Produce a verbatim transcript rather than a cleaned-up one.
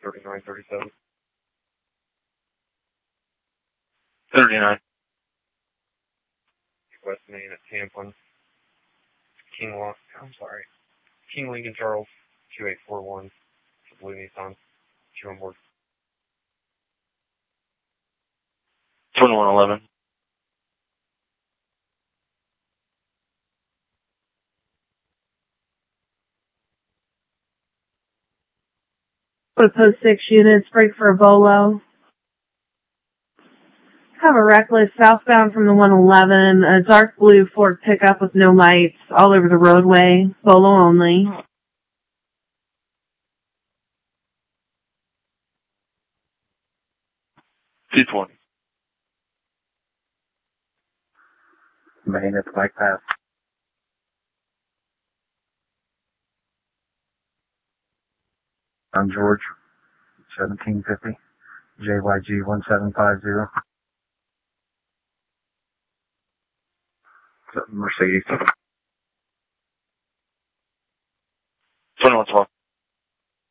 thirty-nine thirty-seven. thirty-nine. West Main at Tamplin. King Lock, I'm sorry. King Lincoln Charles, two eight four one. It's a blue Nissan. Two on board. twenty-one eleven. Post six units, break for a Bolo. Have a reckless southbound from the one eleven, a dark blue Ford pickup with no lights, all over the roadway, Bolo only. two twenty. Main at the bike path. I'm George, seventeen fifty, J Y G one seven five zero. Mercedes.